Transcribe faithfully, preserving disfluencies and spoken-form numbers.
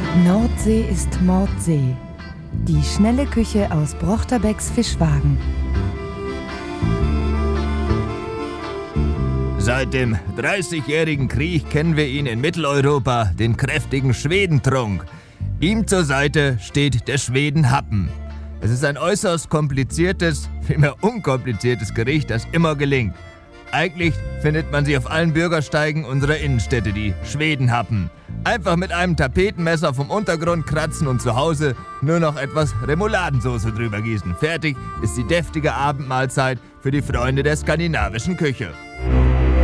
Nordsee ist Mordsee. Die schnelle Küche aus Brochterbecks Fischwagen. Seit dem dreißigjährigen Krieg kennen wir ihn in Mitteleuropa, den kräftigen Schwedentrunk. Ihm zur Seite steht der Schwedenhappen. Es ist ein äußerst kompliziertes, vielmehr unkompliziertes Gericht, das immer gelingt. Eigentlich findet man sie auf allen Bürgersteigen unserer Innenstädte, die Schwedenhappen. Einfach mit einem Tapetenmesser vom Untergrund kratzen und zu Hause nur noch etwas Remouladensauce drüber gießen. Fertig ist die deftige Abendmahlzeit für die Freunde der skandinavischen Küche.